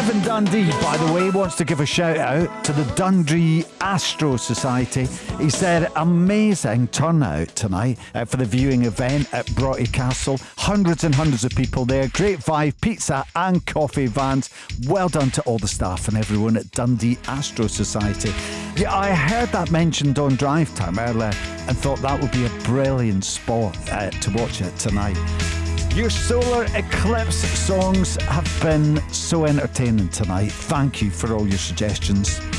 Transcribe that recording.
Kevin Dundee, by the way, wants to give a shout out to the Dundee Astro Society. He said, amazing turnout tonight for the viewing event at Broughty Castle. Hundreds and hundreds of people there. Great vibe, pizza and coffee vans. Well done to all the staff and everyone at Dundee Astro Society. Yeah, I heard that mentioned on Drive Time earlier and thought that would be a brilliant spot to watch it tonight. Your solar eclipse songs have been so entertaining tonight. Thank you for all your suggestions.